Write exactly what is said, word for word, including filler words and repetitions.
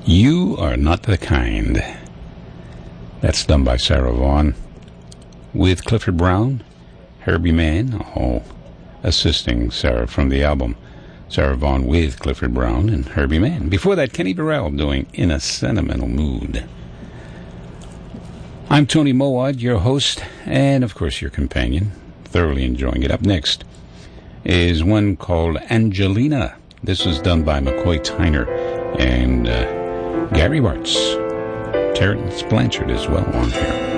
You Are Not the Kind. That's done by Sarah Vaughan with Clifford Brown, Herbie Mann, all assisting Sarah from the album. Sarah Vaughan with Clifford Brown and Herbie Mann. Before that, Kenny Burrell doing In a Sentimental Mood. I'm Tony Mowat, your host, and of course your companion. Thoroughly enjoying it. Up next is one called Angelina. This was done by McCoy Tyner and uh, Gary Bartz. Terrence Blanchard as well on here.